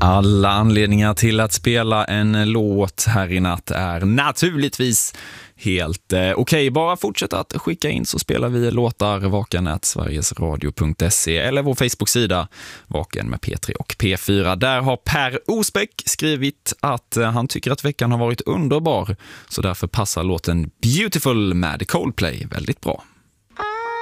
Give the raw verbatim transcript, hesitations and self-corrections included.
Alla anledningar till att spela en låt här i natt är naturligtvis helt eh, okej. Okay. Bara fortsätta att skicka in så spelar vi låtar vaken at sverigesradio punkt se eller vår Facebook-sida Vaken med P tre och P fyra. Där har Per Osbeck skrivit att eh, han tycker att veckan har varit underbar, så därför passar låten Beautiful med Coldplay väldigt bra.